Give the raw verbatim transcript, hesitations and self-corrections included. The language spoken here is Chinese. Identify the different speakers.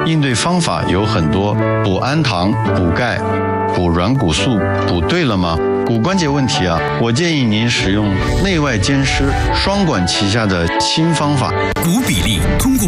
Speaker 1: 应对方法有很多，补氨糖、补钙、补软骨素，补对了吗？骨关节问题啊，我建议您使用内外兼施双管齐下的新方法。
Speaker 2: 骨比例通过